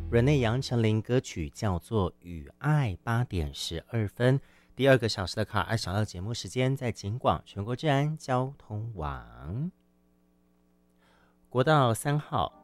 人内杨丞琳歌曲叫做《与爱》，8:12。第2个小时的卡尔小道节目时间在警广全国治安交通网。国道3号